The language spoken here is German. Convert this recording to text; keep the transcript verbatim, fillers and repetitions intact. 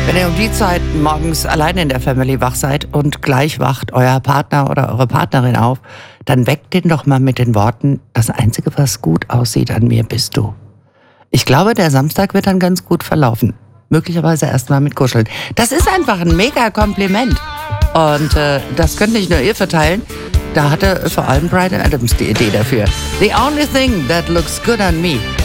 Wenn ihr um die Zeit morgens alleine in der Family wach seid und gleich wacht euer Partner oder eure Partnerin auf, dann weckt den doch mal mit den Worten: Das Einzige, was gut aussieht an mir, bist du. Ich glaube, der Samstag wird dann ganz gut verlaufen. Möglicherweise erst mal mit Kuscheln. Das ist einfach ein mega Kompliment. Und äh, das könnt nicht nur ihr verteilen. Da hatte vor allem Bryan Adams die Idee dafür. The only thing that looks good on me